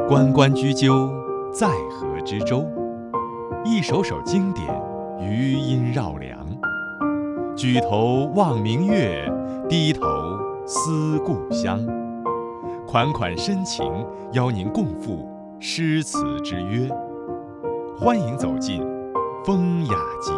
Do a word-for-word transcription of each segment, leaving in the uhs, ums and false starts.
关关雎鸠，在河之洲。一首首经典，余音绕梁。举头望明月，低头思故乡。款款深情，邀您共赴诗词之约。欢迎走进风雅集。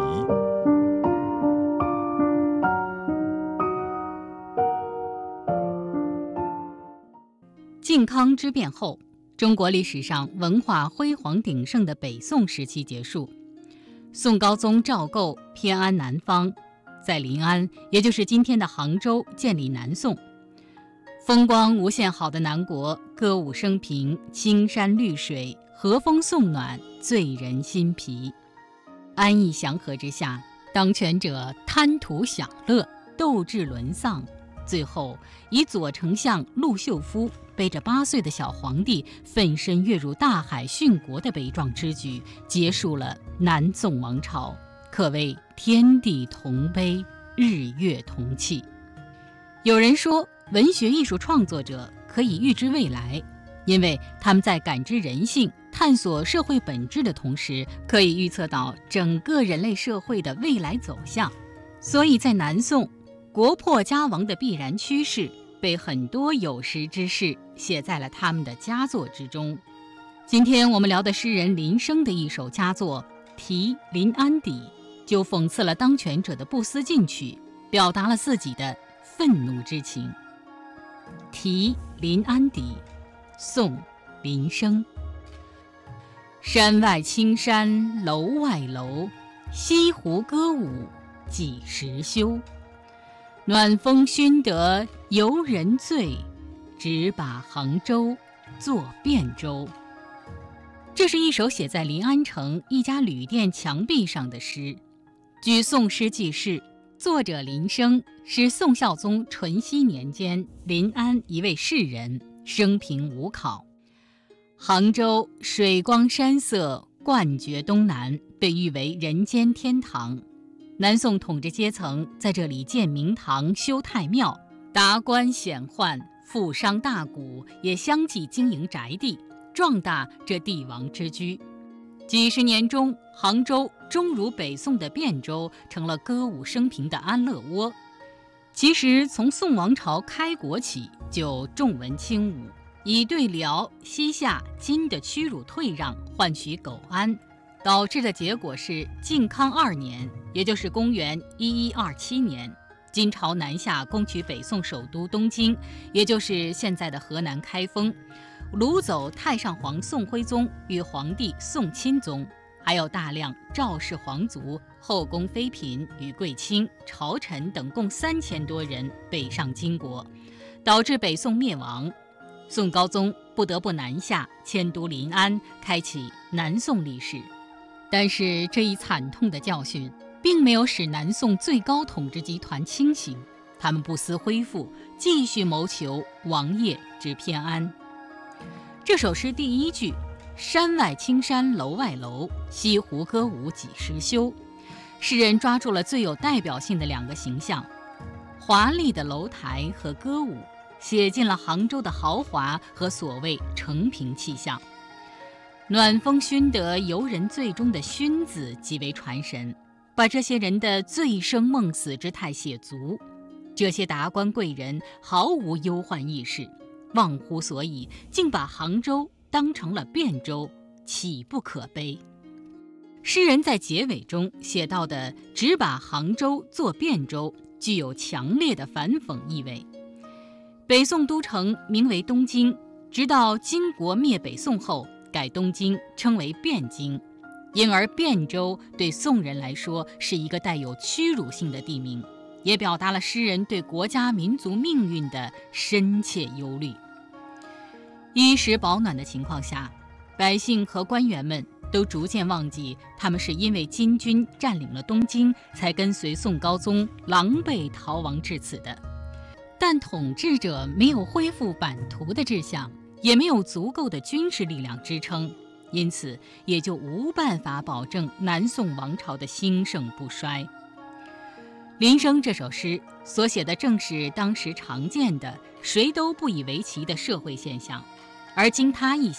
靖康之变后，中国历史上文化辉煌鼎盛的北宋时期结束。宋高宗赵构偏安南方，在临安，也就是今天的杭州建立南宋。风光无限好的南国，歌舞升平，青山绿水，和风送暖，醉人心脾。安逸祥和之下，当权者贪图享乐，斗志沦丧，最后以左丞相陆秀夫背着八岁的小皇帝奋身跃入大海殉国的悲壮之举，结束了南宋王朝，可谓天地同悲，日月同泣。有人说，文学艺术创作者可以预知未来，因为他们在感知人性、探索社会本质的同时，可以预测到整个人类社会的未来走向。所以在南宋，国破家亡的必然趋势被很多有识之士写在了他们的佳作之中。今天我们聊的诗人林升的一首佳作《题临安邸》，就讽刺了当权者的不思进取，表达了自己的愤怒之情。《题临安邸》，宋·林升。山外青山楼外楼，西湖歌舞几时休？暖风熏得游人醉，只把杭州作汴州。这是一首写在临安城一家旅店墙壁上的诗。据宋诗记事，作者林升是宋孝宗淳熙年间临安一位士人，生平无考。杭州水光山色，冠绝东南，被誉为人间天堂。南宋统治阶层在这里建明堂、修太庙，达官显宦、富商大贾也相继经营宅地，壮大这帝王之居。几十年中，杭州终如北宋的汴州，成了歌舞升平的安乐窝。其实从宋王朝开国起，就重文轻武，以对辽、西夏、金的屈辱退让换取苟安，导致的结果是靖康二年，也就是公元一一二七年，金朝南下攻取北宋首都东京，也就是现在的河南开封，掳走太上皇宋徽宗与皇帝宋钦宗，还有大量赵氏皇族、后宫妃嫔与贵卿、朝臣等共三千多人北上金国，导致北宋灭亡。宋高宗不得不南下迁都临安，开启南宋历史。但是这一惨痛的教训并没有使南宋最高统治集团清醒，他们不思恢复，继续谋求王业之偏安。这首诗第一句“山外青山楼外楼，西湖歌舞几时休”，诗人抓住了最有代表性的两个形象：华丽的楼台和歌舞，写进了杭州的豪华和所谓承平气象。暖风熏得游人醉中的熏字极为传神，把这些人的醉生梦死之态写足。这些达官贵人毫无忧患意识，忘乎所以，竟把杭州当成了汴州，岂不可悲？诗人在结尾中写到的“只把杭州作汴州”，具有强烈的反讽意味。北宋都城名为东京，直到金国灭北宋后，改东京称为汴京，因而汴州对宋人来说是一个带有屈辱性的地名，也表达了诗人对国家民族命运的深切忧虑。衣食保暖的情况下，百姓和官员们都逐渐忘记他们是因为金军占领了东京，才跟随宋高宗狼狈逃亡至此的。但统治者没有恢复版图的志向，也没有足够的军事力量支撑，因此也就无办法保证南宋王朝的兴盛不衰。林升这首诗所写的正是当时常见的谁都不以为奇的社会现象，而经他一写，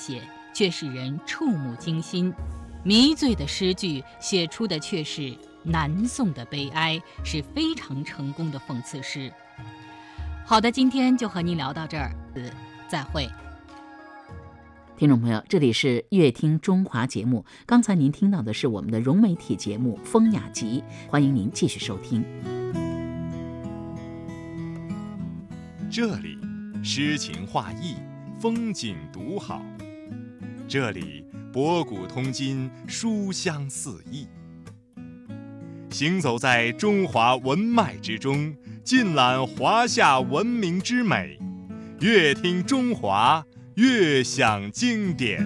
却使人触目惊心。迷醉的诗句写出的却是南宋的悲哀，是非常成功的讽刺诗。好的，今天就和您聊到这儿，再会。 听众朋友，这里是乐听中华节目，刚才您听到的是我们的融媒体节目《风雅集》，欢迎您继续收听。 这里诗情画意，风景独好，这里博古通今，书香四溢。行走在中华文脉之中，尽览华夏文明之美，乐听中华，乐享经典。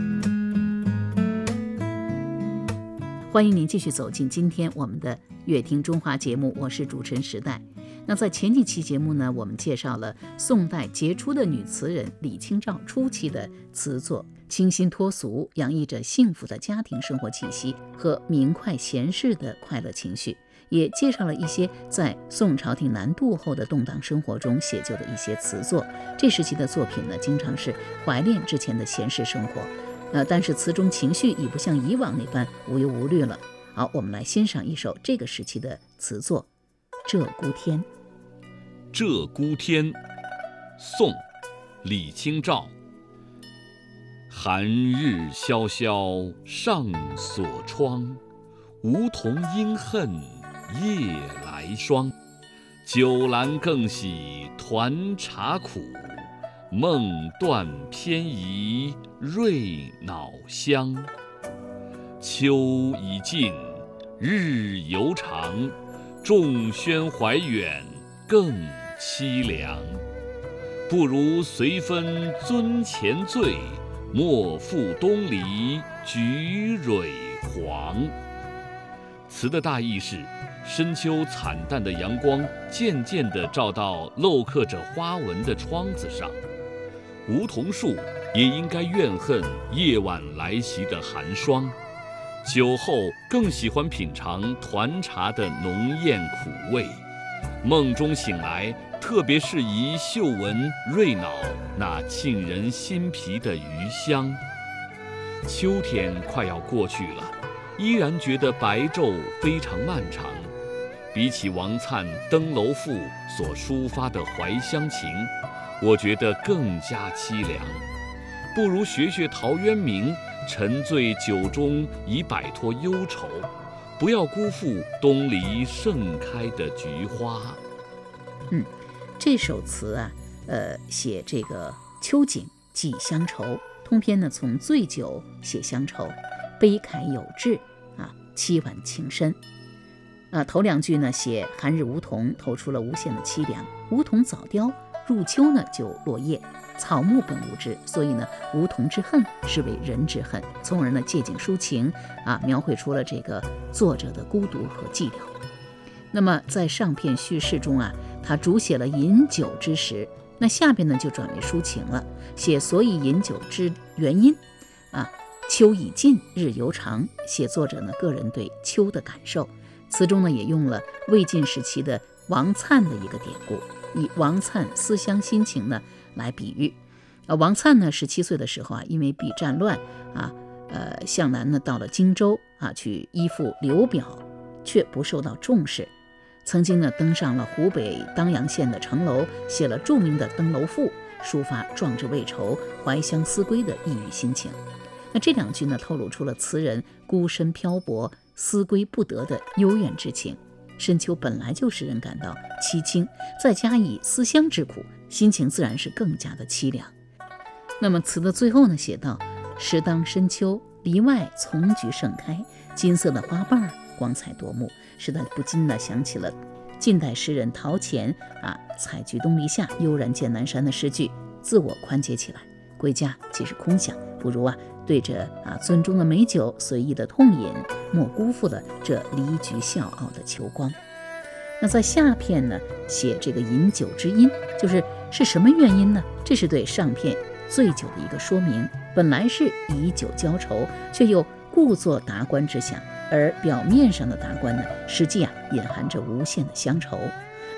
欢迎您继续走进今天我们的乐听中华节目，我是主持人时代。那在前几期节目呢，我们介绍了宋代杰出的女词人李清照初期的词作，清新脱俗，洋溢着幸福的家庭生活气息和明快闲适的快乐情绪，也介绍了一些在宋朝廷南渡后的动荡生活中写就的一些词作。这时期的作品呢，经常是怀恋之前的闲适生活，呃，但是词中情绪已不像以往那般无忧无虑了。好，我们来欣赏一首这个时期的词作《鹧鸪天》。 鹧鸪天，宋，李清照。寒日萧萧上锁窗，梧桐阴恨夜来霜。酒阑更喜团茶苦，梦断偏移瑞脑香。秋已尽，日犹长，众喧怀远，更凄凉。不如随分樽前醉，莫负东篱菊蕊黄。词的大意是，深秋惨淡的阳光渐渐地照到镂刻着花纹的窗子上，梧桐树也应该怨恨夜晚来袭的寒霜。酒后更喜欢品尝团茶的浓艳苦味，梦中醒来特别适宜嗅闻瑞脑那沁人心脾的余香。秋天快要过去了，依然觉得白昼非常漫长。比起王粲《登楼赋》所抒发的怀乡情，我觉得更加凄凉。不如学学陶渊明，沉醉酒中以摆脱忧愁，不要辜负东篱盛开的菊花。 嗯，这首词啊，呃，写这个秋景寄乡愁，通篇呢从醉酒写乡愁，悲慨有致啊，凄婉情深。啊，头两句呢写寒日梧桐，透出了无限的凄凉。梧桐早凋，入秋呢就落叶。草木本无知，所以呢，梧桐之恨是为人之恨，从而呢借景抒情啊，描绘出了这个作者的孤独和寂寥。那么在上片叙事中啊，他主写了饮酒之时，那下边呢就转为抒情了，写所以饮酒之原因啊。秋已尽，日犹长，写作者呢个人对秋的感受。词中呢也用了魏晋时期的王粲的一个典故，以王粲思乡心情呢来比喻。呃，王粲呢十七岁的时候啊，因为避战乱啊，呃，向南呢到了荆州啊，去依附刘表，却不受到重视。曾经呢登上了湖北当阳县的城楼，写了著名的《登楼赋》，抒发壮志未酬、怀乡思归的抑郁心情。那这两句呢，透露出了词人孤身漂泊、思归不得的幽怨之情。深秋本来就使人感到凄清，再加以思乡之苦，心情自然是更加的凄凉。那么词的最后呢，写道：时当深秋，篱外丛菊盛开，金色的花瓣光彩夺目，使他不禁地想起了近代诗人陶潜啊“采菊东篱下，悠然见南山”的诗句，自我宽解起来。归家即是空想，不如啊对着啊樽中的美酒随意的痛饮，莫辜负了这离菊笑傲的秋光。那在下片呢，写这个饮酒之因，就是是什么原因呢？这是对上片醉酒的一个说明。本来是以酒浇愁，却又故作达观之想，而表面上的达观呢，实际啊隐含着无限的乡愁。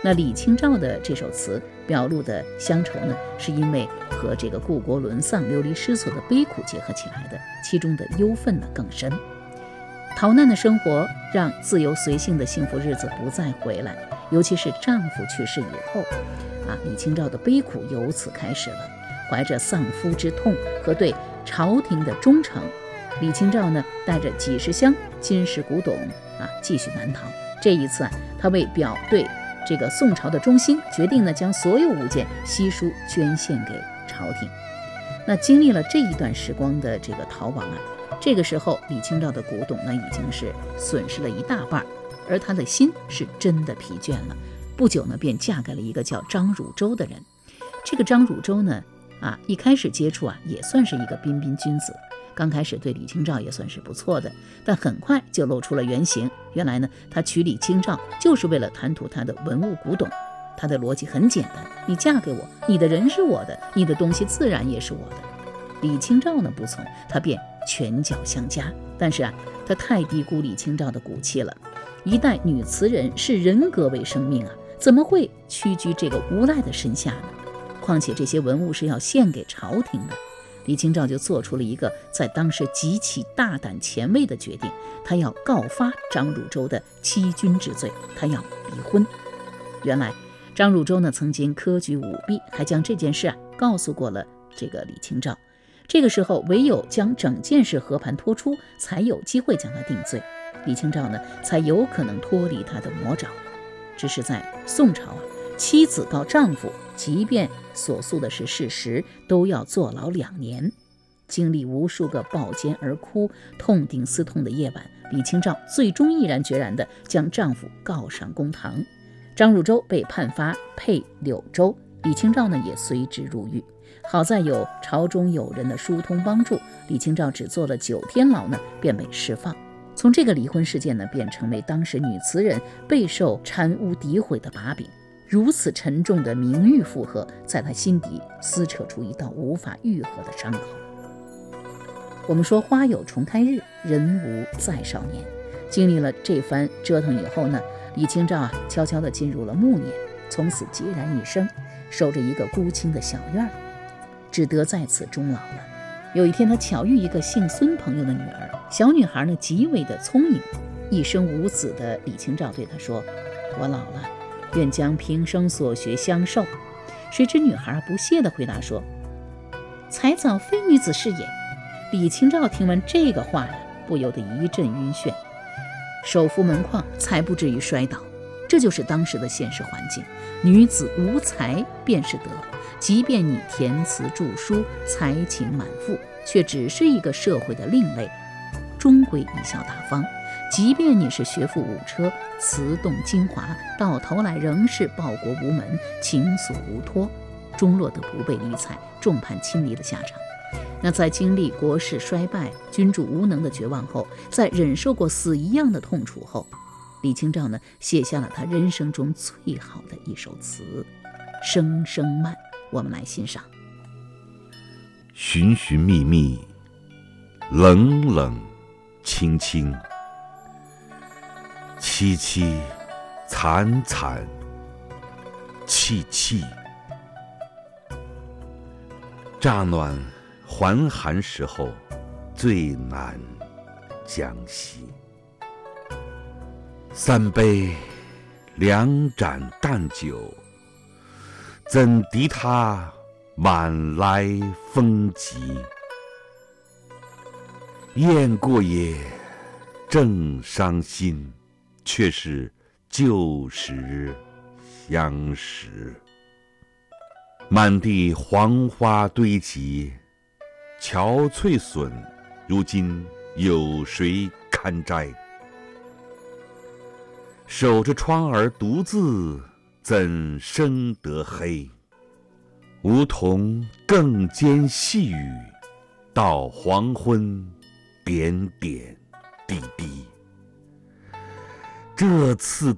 那李清照的这首词表露的乡愁呢，是因为和这个故国沦丧、流离失所的悲苦结合起来的，其中的忧愤呢更深。逃难的生活让自由随性的幸福日子不再回来，尤其是丈夫去世以后啊，李清照的悲苦由此开始了。怀着丧夫之痛和对朝廷的忠诚，李清照呢带着几十箱金石古董啊继续南逃。这一次啊，他为表对这个宋朝的忠心，决定呢将所有物件悉数捐献给朝廷。那经历了这一段时光的这个逃亡啊，这个时候李清照的古董呢已经是损失了一大半，而她的心是真的疲倦了。不久呢，便嫁给了一个叫张汝舟的人。这个张汝舟呢啊，一开始接触啊，也算是一个彬彬君子。刚开始对李清照也算是不错的，但很快就露出了原形。原来呢，他娶李清照就是为了贪图他的文物古董。他的逻辑很简单：你嫁给我，你的人是我的，你的东西自然也是我的。李清照呢不从，他便拳脚相加。但是啊，他太低估李清照的骨气了。一代女词人视人格为生命啊，怎么会屈居这个无赖的身下呢？况且这些文物是要献给朝廷的，李清照就做出了一个在当时极其大胆前卫的决定，她要告发张汝舟的欺君之罪，她要离婚。原来张汝舟呢曾经科举舞弊，还将这件事啊告诉过了这个李清照。这个时候唯有将整件事和盘托出，才有机会将他定罪，李清照呢才有可能脱离他的魔爪。只是在宋朝啊，妻子告丈夫，即便所诉的是事实，都要坐牢两年。经历无数个抱肩而哭、痛定思痛的夜晚，李清照最终毅然决然地将丈夫告上公堂。张汝舟被判罚配柳州，李清照呢也随之入狱。好在有朝中友人的疏通帮助，李清照只坐了九天牢呢，便被释放。从这个离婚事件呢，便成为当时女词人备受谗污诋毁的把柄。如此沉重的名誉负荷，在她心底撕扯出一道无法愈合的伤口。我们说花有重开日，人无再少年。经历了这番折腾以后呢，李清照啊，悄悄地进入了暮年，从此孑然一生，守着一个孤清的小院，只得在此终老了。有一天，他巧遇一个姓孙朋友的女儿，小女孩呢极为的聪颖，一生无子的李清照对她说：“我老了，愿将平生所学相授。”谁知女孩不屑地回答说：“才早非女子是也。”李清照听完这个话呀，不由得一阵晕眩，手扶门框才不至于摔倒。这就是当时的现实环境，女子无才便是德。即便你填词著书，才情满腹，却只是一个社会的另类，终归贻笑大方。即便你是学富五车，词动精华，到头来仍是报国无门，情所无托，终落得不被理睬，众叛亲离的下场。那在经历国势衰败、君主无能的绝望后，在忍受过死一样的痛楚后，李清照呢写下了他人生中最好的一首词《声声慢》，我们来欣赏。 寻寻觅觅，冷冷清清，凄凄惨惨戚戚，乍暖还寒时候，最难将息。三杯两盏淡酒，怎敌他晚来风急。雁过也，正伤心，却是旧时相识。满地黄花堆积，憔悴损，如今有谁堪摘？守着窗儿独自，怎生得黑？梧桐更兼细雨，到黄昏点点滴滴。这次